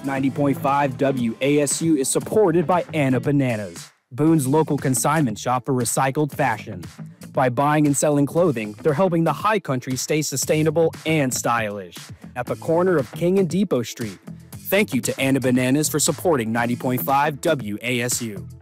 90.5 WASU is supported by Anna Bananas, Boone's local consignment shop for recycled fashion. By buying and selling clothing, they're helping the high country stay sustainable and stylish. At the corner of King and Depot Street. Thank you to Anna Bananas for supporting 90.5 WASU.